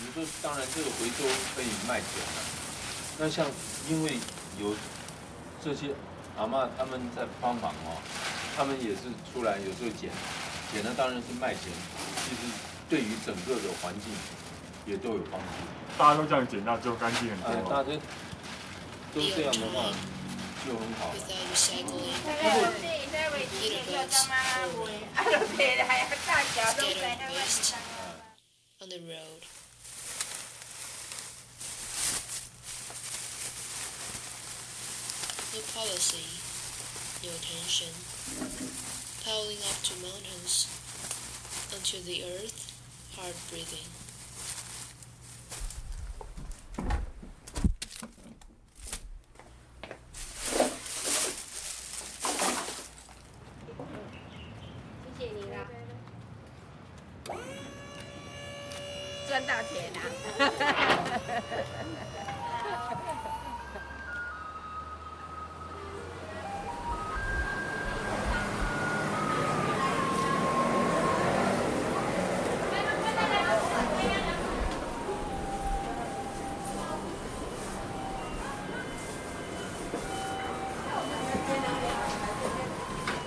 比如说，当然这个回收可以卖钱了。那像因为有这些阿嬷他们在帮忙哦，他们也是出来有时候捡了当然是卖钱，其实对于整个的环境也都有帮助。 大家都这样捡，那就干净很多。 大家都这样的话就很好了。 On the road. No policy, no attention, piling up to mountains, unto the earth, hard breathing. Thank you. 赚到钱啦！